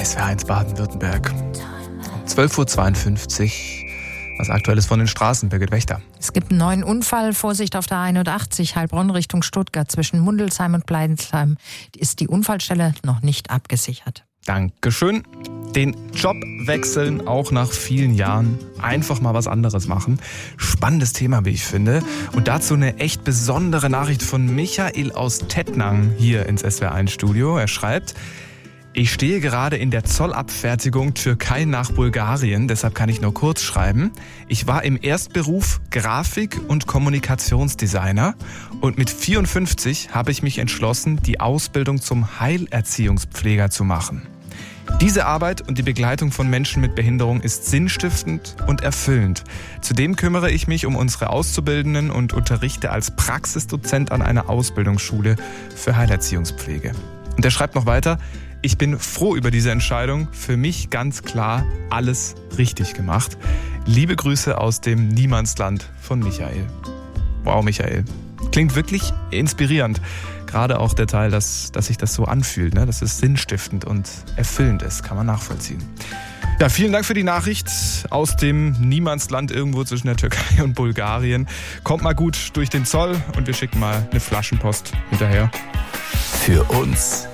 SWR1 Baden-Württemberg. 12.52 Uhr. Was Aktuelles von den Straßen, Birgit Wächter. Es gibt einen neuen Unfall. Vorsicht auf der 81 Heilbronn Richtung Stuttgart. Zwischen Mundelsheim und Bleinsheim ist die Unfallstelle noch nicht abgesichert. Dankeschön. Den Job wechseln, auch nach vielen Jahren. Einfach mal was anderes machen. Spannendes Thema, wie ich finde. Und dazu eine echt besondere Nachricht von Michael aus Tettnang hier ins SWR1-Studio. Er schreibt: Ich stehe gerade in der Zollabfertigung Türkei nach Bulgarien, deshalb kann ich nur kurz schreiben. Ich war im Erstberuf Grafik- und Kommunikationsdesigner und mit 54 habe ich mich entschlossen, die Ausbildung zum Heilerziehungspfleger zu machen. Diese Arbeit und die Begleitung von Menschen mit Behinderung ist sinnstiftend und erfüllend. Zudem kümmere ich mich um unsere Auszubildenden und unterrichte als Praxisdozent an einer Ausbildungsschule für Heilerziehungspflege. Und er schreibt noch weiter: Ich bin froh über diese Entscheidung. Für mich ganz klar alles richtig gemacht. Liebe Grüße aus dem Niemandsland von Michael. Wow, Michael. Klingt wirklich inspirierend. Gerade auch der Teil, dass sich das so anfühlt, ne? Dass es sinnstiftend und erfüllend ist. Kann man nachvollziehen. Ja, vielen Dank für die Nachricht aus dem Niemandsland irgendwo zwischen der Türkei und Bulgarien. Kommt mal gut durch den Zoll und wir schicken mal eine Flaschenpost hinterher. Für uns